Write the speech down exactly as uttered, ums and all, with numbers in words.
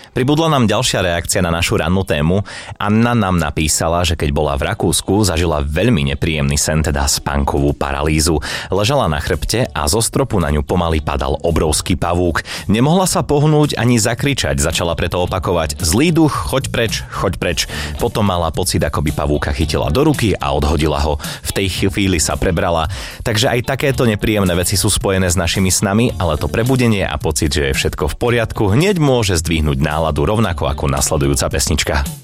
Pribudla nám ďalšia reakcia na našu rannú tému. Anna nám napísala, že keď bola v Rakúsku, zažila veľmi nepríjemný sen, teda spánkovú paralýzu. Ležala na chrbte a zo stropu na ňu pomaly padal obrovský pavúk. Nemohla sa pohnúť ani zakričať, začala preto opakovať: zlý duch, choď preč, choď preč. Potom mala pocit, ako by pavúka chytila do ruky a odhodila ho. V tej chvíli sa prebrala. Takže aj takéto nepríjemné veci sú spojené s našimi snami, ale to prebudenie a pocit, že je všetko v poriadku, hneď môže zdvihnúť náladu rovnako ako nasledujúca pesnička.